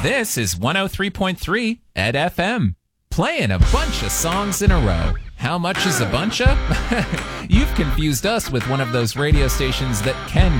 This is 103.3 Ed FM, playing a bunch of songs in a row. How much is a bunch of? You've confused us with one of those radio stations that can